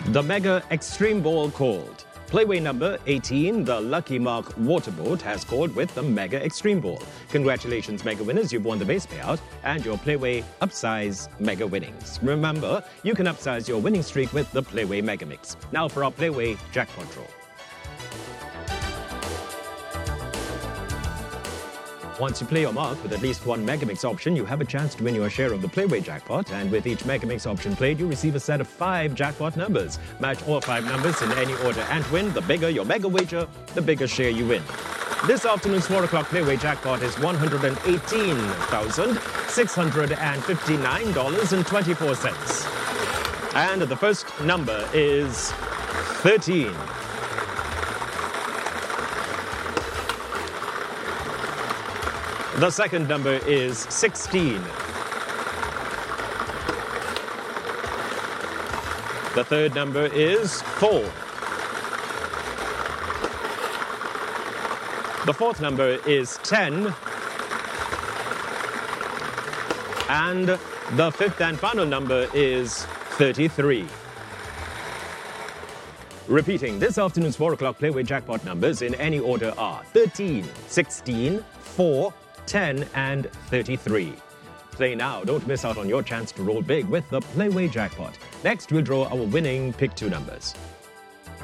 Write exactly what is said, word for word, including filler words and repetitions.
The Mega Extreme Ball called. Playway number eighteen, the Lucky Mark Waterboat, has called with the Mega Extreme Ball. Congratulations, Mega winners. You've won the base payout and your Playway Upsize Mega winnings. Remember, you can upsize your winning streak with the Playway Mega Mix. Now for our Playway Jackpot Draw. Once you play your mark with at least one Megamix option, you have a chance to win your share of the Playway jackpot, and with each Megamix option played, you receive a set of five jackpot numbers. Match all five numbers in any order and win. The bigger your Mega wager, the bigger share you win. This afternoon's four o'clock Playway jackpot is one hundred eighteen thousand six hundred fifty-nine dollars and twenty-four cents. And the first number is thirteen. The second number is sixteen. The third number is four. The fourth number is ten. And the fifth and final number is thirty-three. Repeating, this afternoon's four o'clock Playway jackpot numbers in any order are thirteen, sixteen, four, ten, and thirty-three. Play now. Don't miss out on your chance to roll big with the Playway jackpot. Next, we'll draw our winning pick two numbers.